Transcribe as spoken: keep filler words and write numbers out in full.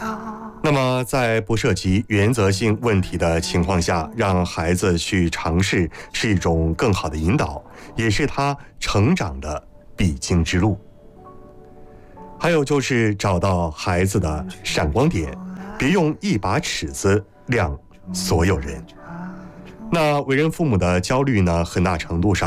那么在不涉及原则性问题的情况下，让孩子去尝试是一种更好的引导，也是他成长的必经之路。还有就是找到孩子的闪光点，别用一把尺子量所有人。那为人父母的焦虑呢，很大程度上